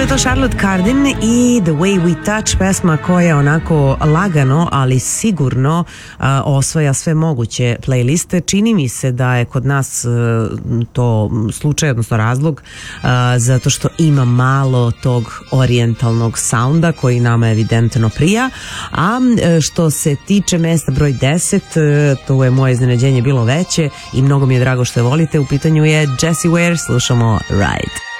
je to Charlotte Cardin i The Way We Touch, pesma koja onako lagano, ali sigurno osvaja sve moguće playliste. Čini mi se da je kod nas to slučaj, odnosno razlog, zato što ima malo tog orijentalnog sounda koji nama evidentno prija. A što se tiče mesta broj 10, to je moje iznenađenje bilo veće i mnogo mi je drago što je volite. U pitanju je Jessie Ware, slušamo Ride.